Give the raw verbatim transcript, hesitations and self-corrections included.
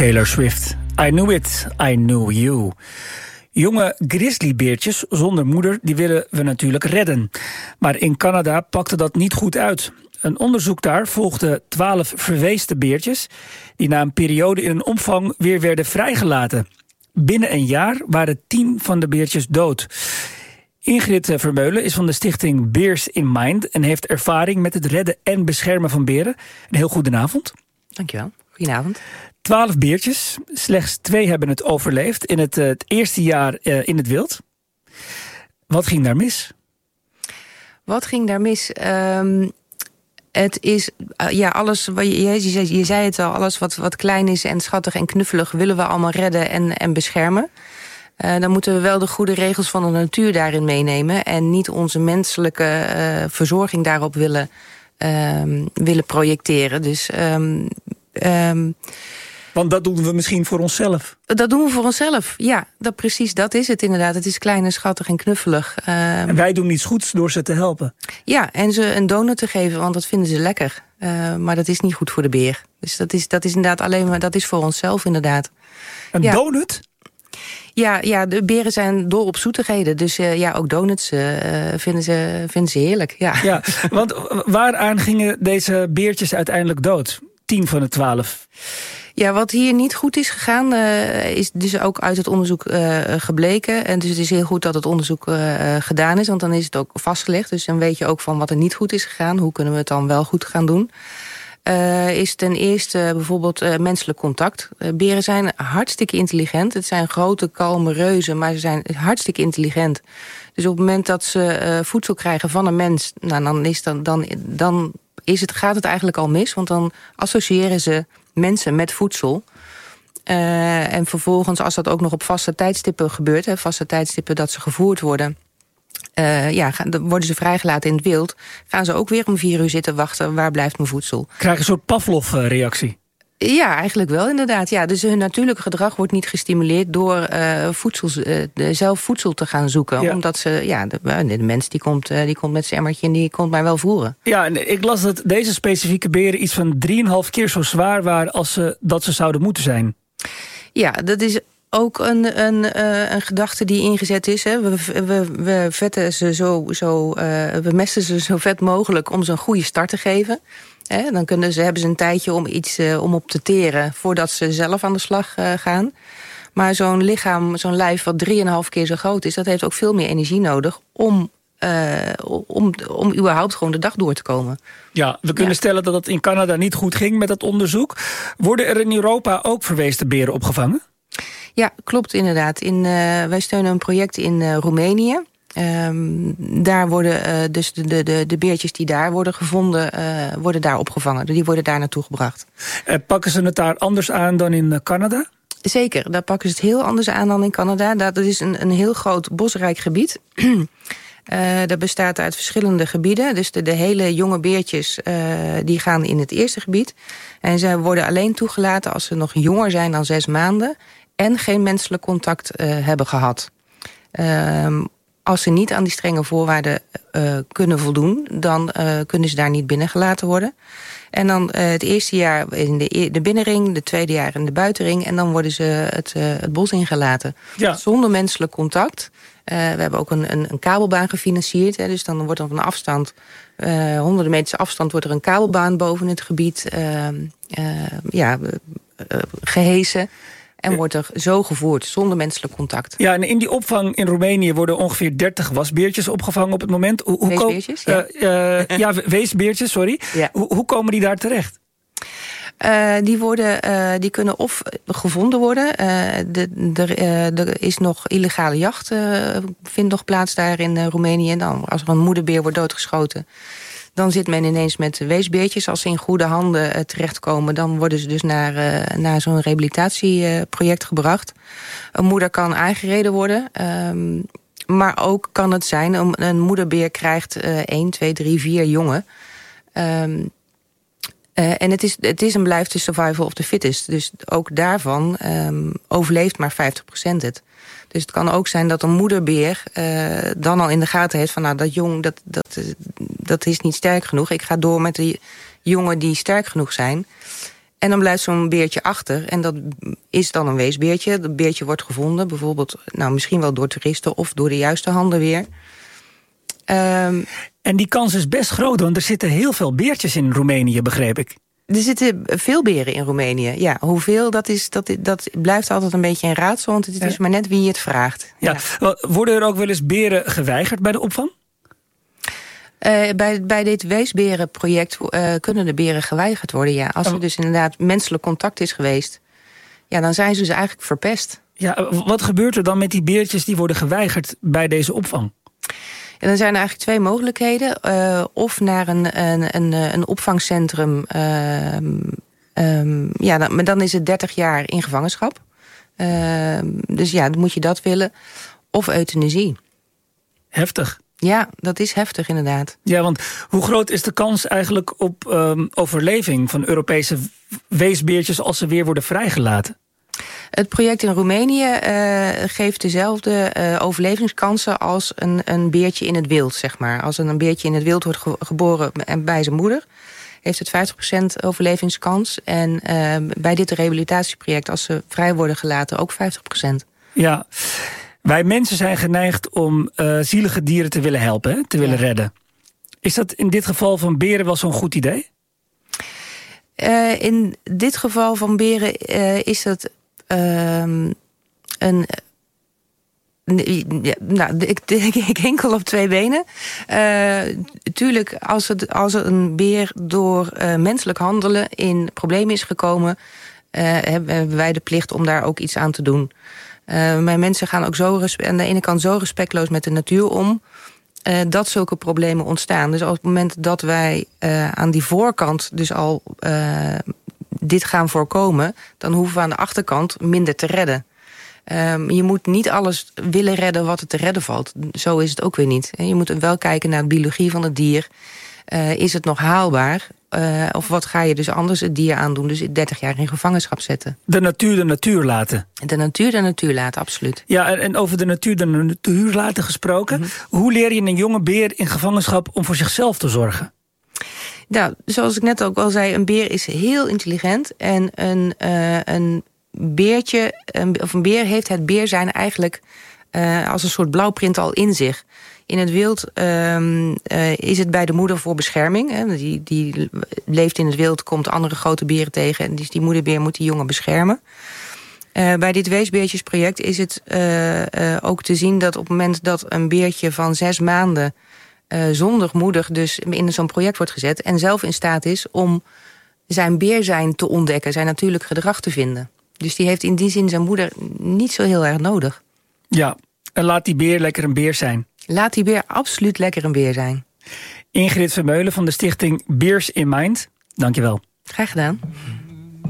Taylor Swift. I knew it, I knew you. Jonge grizzlybeertjes zonder moeder, die willen we natuurlijk redden. Maar in Canada pakte dat niet goed uit. Een onderzoek daar volgde twaalf verweesde beertjes, die na een periode in een omvang weer werden vrijgelaten. Binnen een jaar waren tien van de beertjes dood. Ingrid Vermeulen is van de stichting Bears in Mind en heeft ervaring met het redden en beschermen van beren. Een heel goedenavond. Dankjewel. Goedenavond. Twaalf beertjes, slechts twee hebben het overleefd in het, uh, het eerste jaar uh, in het wild. Wat ging daar mis? Wat ging daar mis? Um, het is, uh, ja, alles, je, je, je, je zei het al, alles wat, wat klein is en schattig en knuffelig willen we allemaal redden en, en beschermen. Uh, dan moeten we wel de goede regels van de natuur daarin meenemen en niet onze menselijke uh, verzorging daarop willen, uh, willen projecteren. Dus Um, um, Want dat doen we misschien voor onszelf. Dat doen we voor onszelf, ja. Dat, precies, dat is het inderdaad. Het is klein en schattig en knuffelig. Uh, en wij doen iets goeds door ze te helpen. Ja, en ze een donut te geven, want dat vinden ze lekker. Uh, maar dat is niet goed voor de beer. Dus dat is, dat is inderdaad alleen maar, dat is voor onszelf inderdaad. Een ja. donut? Ja, ja, de beren zijn dol op zoetigheden. Dus uh, ja, ook donuts uh, vinden, ze, vinden ze heerlijk, ja. Ja, want waaraan gingen deze beertjes uiteindelijk dood? Tien van de twaalf. Ja, wat hier niet goed is gegaan, uh, is dus ook uit het onderzoek uh, gebleken. En dus het is heel goed dat het onderzoek uh, gedaan is, want dan is het ook vastgelegd. Dus dan weet je ook van wat er niet goed is gegaan. Hoe kunnen we het dan wel goed gaan doen? Uh, is ten eerste bijvoorbeeld uh, menselijk contact. Uh, beren zijn hartstikke intelligent. Het zijn grote, kalme reuzen, maar ze zijn hartstikke intelligent. Dus op het moment dat ze uh, voedsel krijgen van een mens, nou, dan, is dan, dan, dan is het, gaat het eigenlijk al mis. Want dan associëren ze mensen met voedsel. Uh, en vervolgens, als dat ook nog op vaste tijdstippen gebeurt, hè, vaste tijdstippen dat ze gevoerd worden, Uh, ja, gaan, dan worden ze vrijgelaten in het wild. Gaan ze ook weer om vier uur zitten wachten. Waar blijft mijn voedsel? Krijgen een soort Pavlov-reactie? Ja, eigenlijk wel inderdaad. Ja, dus hun natuurlijke gedrag wordt niet gestimuleerd door uh, voedsels, uh, zelf voedsel te gaan zoeken. Ja. Omdat ze, ja, de, de mens die komt, uh, die komt met zijn emmertje en die komt mij wel voeren. Ja, en ik las dat deze specifieke beren iets van drieënhalf keer zo zwaar waren als ze, dat ze zouden moeten zijn. Ja, dat is ook een, een, uh, een gedachte die ingezet is. Hè. We, we, we vetten ze zo, zo uh, we mesten ze zo vet mogelijk om ze een goede start te geven. Hè. Dan kunnen ze, hebben ze een tijdje om iets uh, om op te teren voordat ze zelf aan de slag uh, gaan. Maar zo'n lichaam, zo'n lijf wat drieënhalf keer zo groot is, dat heeft ook veel meer energie nodig om Uh, om, om überhaupt gewoon de dag door te komen. Ja, we kunnen ja. stellen dat het in Canada niet goed ging met dat onderzoek. Worden er in Europa ook verweesde beren opgevangen? Ja, klopt inderdaad. In, uh, wij steunen een project in uh, Roemenië. Um, daar worden uh, dus de, de, de beertjes die daar worden gevonden, uh, worden daar opgevangen. Die worden daar naartoe gebracht. Uh, pakken ze het daar anders aan dan in uh, Canada? Zeker, daar pakken ze het heel anders aan dan in Canada. Dat is een, een heel groot bosrijk gebied. Uh, dat bestaat uit verschillende gebieden. Dus de, de hele jonge beertjes uh, die gaan in het eerste gebied. En ze worden alleen toegelaten als ze nog jonger zijn dan zes maanden... en geen menselijk contact uh, hebben gehad. Uh, als ze niet aan die strenge voorwaarden uh, kunnen voldoen, dan uh, kunnen ze daar niet binnengelaten worden. En dan uh, het eerste jaar in de, de binnenring, de tweede jaar in de buitenring... en dan worden ze het, uh, het bos ingelaten. Ja. Zonder menselijk contact. Uh, we hebben ook een, een, een kabelbaan gefinancierd. Hè, dus dan wordt er van afstand, uh, honderden meters afstand... wordt er een kabelbaan boven het gebied uh, uh, ja, uh, uh, gehesen. En wordt er zo gevoerd, zonder menselijk contact. Ja, en in die opvang in Roemenië worden ongeveer dertig wasbeertjes opgevangen op het moment. Hoe, hoe weesbeertjes, ja. Uh, uh, ja, weesbeertjes, sorry. Ja. Hoe, hoe komen die daar terecht? Uh, die, worden, uh, die kunnen of gevonden worden. Uh, de, de, uh, er is nog illegale jacht, uh, vindt nog plaats daar in uh, Roemenië. Dan, als er een moederbeer wordt doodgeschoten, dan zit men ineens met weesbeertjes. Als ze in goede handen uh, terechtkomen, dan worden ze dus naar, uh, naar zo'n rehabilitatieproject uh, gebracht. Een moeder kan aangereden worden. Um, maar ook kan het zijn, een, een moederbeer krijgt uh, één, twee, drie, vier jongen. Um, Uh, en het is, het is en blijft de survival of the fittest. Dus ook daarvan um, overleeft maar vijftig procent het. Dus het kan ook zijn dat een moederbeer uh, dan al in de gaten heeft van... nou, dat jong, dat, dat, dat is niet sterk genoeg. Ik ga door met de jongen die sterk genoeg zijn. En dan blijft zo'n beertje achter. En dat is dan een weesbeertje. Dat beertje wordt gevonden, bijvoorbeeld nou, misschien wel door toeristen of door de juiste handen weer. Um, en die kans is best groot, want er zitten heel veel beertjes in Roemenië, begreep ik. Er zitten veel beren in Roemenië. Ja, hoeveel, dat, is, dat, dat blijft altijd een beetje een raadsel, want het is ja. maar net wie je het vraagt. Ja. Ja. Worden er ook wel eens beren geweigerd bij de opvang? Uh, bij, bij dit weesberenproject uh, kunnen de beren geweigerd worden, ja. Als er dus inderdaad menselijk contact is geweest, ja, dan zijn ze dus eigenlijk verpest. Ja, wat gebeurt er dan met die beertjes die worden geweigerd bij deze opvang? En dan zijn er eigenlijk twee mogelijkheden. Uh, of naar een, een, een, een opvangcentrum. Uh, um, ja, dan, maar dan is het dertig jaar in gevangenschap. Uh, dus ja, dan moet je dat willen. Of euthanasie. Heftig. Ja, dat is heftig inderdaad. Ja, want hoe groot is de kans eigenlijk op um, overleving van Europese weesbeertjes als ze weer worden vrijgelaten? Het project in Roemenië uh, geeft dezelfde uh, overlevingskansen als een, een beertje in het wild, zeg maar. Als een beertje in het wild wordt ge- geboren en bij zijn moeder, heeft het vijftig procent overlevingskans. En uh, bij dit rehabilitatieproject, als ze vrij worden gelaten, ook vijftig procent. Ja, wij mensen zijn geneigd om uh, zielige dieren te willen helpen, hè? te willen ja. redden. Is dat in dit geval van beren wel zo'n goed idee? Uh, in dit geval van beren uh, is dat uh, een... Ja, nou, ik, ik, ik hinkel op twee benen. Uh, tuurlijk, als, het, als een beer door uh, menselijk handelen in problemen is gekomen, Uh, hebben wij de plicht om daar ook iets aan te doen. Uh, mijn mensen gaan ook zo aan de ene kant zo respectloos met de natuur om, Uh, dat zulke problemen ontstaan. Dus op het moment dat wij uh, aan die voorkant dus al uh, dit gaan voorkomen, dan hoeven we aan de achterkant minder te redden. Um, je moet niet alles willen redden wat er te redden valt. Zo is het ook weer niet. Je moet wel kijken naar de biologie van het dier. Uh, is het nog haalbaar? Uh, of wat ga je dus anders het dier aandoen? Dus dertig jaar in gevangenschap zetten. De natuur de natuur laten. De natuur de natuur laten, absoluut. Ja, en over de natuur de natuur laten gesproken. Mm-hmm. Hoe leer je een jonge beer in gevangenschap om voor zichzelf te zorgen? Nou, zoals ik net ook al zei, een beer is heel intelligent. En een, uh, een beertje, een, of een beer heeft het beer zijn eigenlijk uh, als een soort blauwprint al in zich. In het wild um, uh, is het bij de moeder voor bescherming. Hè. Die, die leeft in het wild, komt andere grote beren tegen, en die, die moederbeer moet die jongen beschermen. Uh, bij dit weesbeertjesproject is het uh, uh, ook te zien dat op het moment dat een beertje van zes maanden uh, zonder moeder dus in zo'n project wordt gezet en zelf in staat is om zijn beerzijn te ontdekken, zijn natuurlijk gedrag te vinden. Dus die heeft in die zin zijn moeder niet zo heel erg nodig. Ja, en laat die beer lekker een beer zijn. Laat die beer absoluut lekker een beer zijn. Ingrid Vermeulen van de stichting Beers in Mind, dankjewel. Graag gedaan.